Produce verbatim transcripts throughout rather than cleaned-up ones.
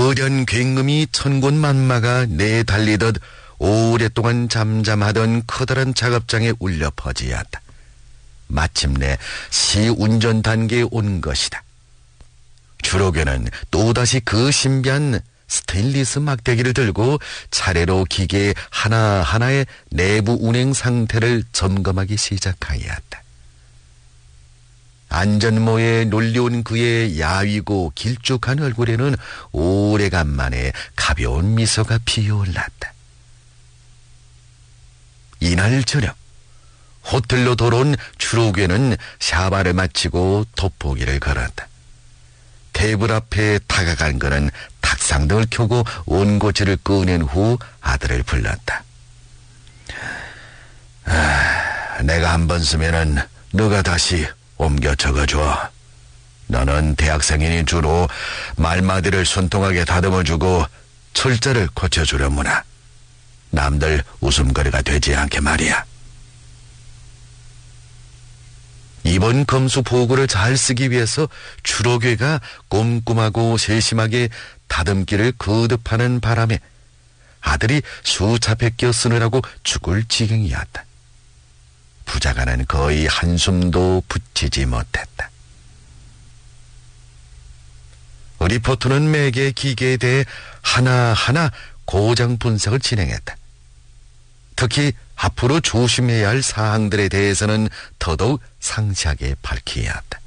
거대한 굉음이 천군만마가 내달리듯 오랫동안 잠잠하던 커다란 작업장에 울려 퍼지었다. 마침내 시운전 단계에 온 것이다. 주로교는 또다시 그 신비한 스테인리스 막대기를 들고 차례로 기계 하나하나의 내부 운행 상태를 점검하기 시작하였다. 안전모에 놀려온 그의 야위고 길쭉한 얼굴에는 오래간만에 가벼운 미소가 피어올랐다. 이날 저녁 호텔로 돌아온 추로괴는 샤바를 마치고 돋보기를 걸었다. 테이블 앞에 다가간 그는 탁상등을 켜고 원고지를 꺼낸 후 아들을 불렀다. 아, 내가 한 번 쓰면은 너가 다시 옮겨 적어줘. 너는 대학생이니 주로 말마디를 순통하게 다듬어주고 철자를 고쳐주려무나. 남들 웃음거리가 되지 않게 말이야. 이번 검수 보고를 잘 쓰기 위해서 추로괴가 꼼꼼하고 세심하게 다듬기를 거듭하는 바람에 아들이 수차례 껴 쓰느라고 죽을 지경이었다. 부자가는 거의 한숨도 붙이지 못했다. 리포터는 매개 기계에 대해 하나하나 고장 분석을 진행했다. 특히 앞으로 조심해야 할 사항들에 대해서는 더더욱 상세하게 밝혀야 한다.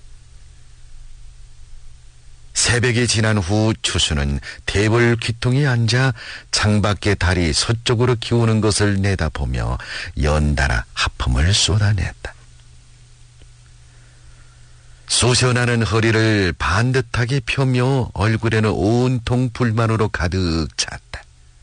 새벽이 지난 후 추수는 테이블 귀퉁이에 앉아 창밖에 달이 서쪽으로 기우는 것을 내다보며 연달아 하품을 쏟아냈다. 쑤셔나는 허리를 반듯하게 펴며 얼굴에는 온통 불만으로 가득 찼다.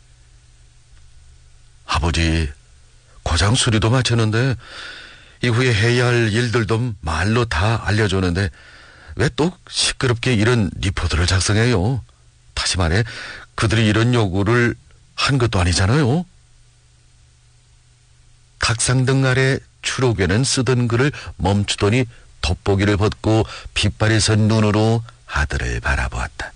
아버지, 고장 수리도 마쳤는데 이후에 해야 할 일들도 말로 다 알려줬는데 왜 또 시끄럽게 이런 리포트를 작성해요? 다시 말해 그들이 이런 요구를 한 것도 아니잖아요. 탁상등 아래 추로괴는 쓰던 글을 멈추더니 돋보기를 벗고 빗발이 선 눈으로 아들을 바라보았다.